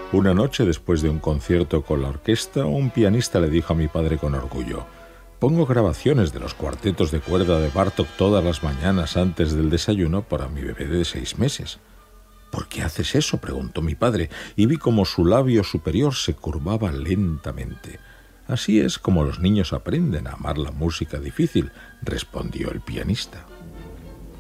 Una noche, después de un concierto con la orquesta, un pianista le dijo a mi padre con orgullo: «Pongo grabaciones de los cuartetos de cuerda de Bartók todas las mañanas antes del desayuno para mi bebé de 6 meses». «¿Por qué haces eso?», preguntó mi padre, y vi como su labio superior se curvaba lentamente. «Así es como los niños aprenden a amar la música difícil», respondió el pianista.